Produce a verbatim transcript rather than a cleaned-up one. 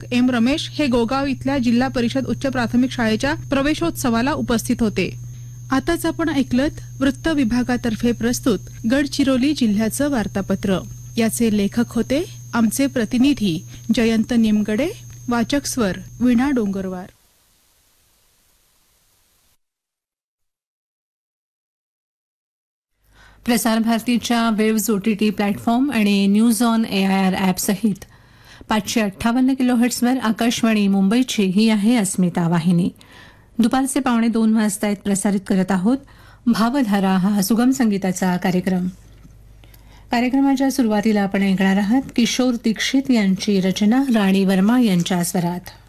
M Ramesh हे गोगाव इथल्या जिल्हा परिषद उच्च प्राथमिक शाळेच्या प्रवेशोत्सवाला उपस्थित होते. आताच आपण ऐकलत वृत्त विभागातर्फे प्रस्तुत गडचिरोली जिल्ह्याचं वार्तापत्र. याचे लेखक होते आमचे प्रतिनिधी जयंत निमगडे. वाचक स्वर वीणा डोंगरवार. प्रसार भारतीच्या वेव्ज ओटीटी प्लॅटफॉर्म आणि न्यूज ऑन एआयआर ॲप सहित पाचशे अठ्ठावन्न किलोहर्ट्झवर आकाशवाणी मुंबईची ही आहे अस्मिता वाहिनी. दुपारचे पावणे दोन वाजता प्रसारित करत आहोत भावधारा हा सुगम संगीताचा कार्यक्रम. कार्यक्रमाच्या सुरुवातीला आपण ऐकणार आहात किशोर दीक्षित यांची रचना राणी वर्मा यांच्या स्वरात.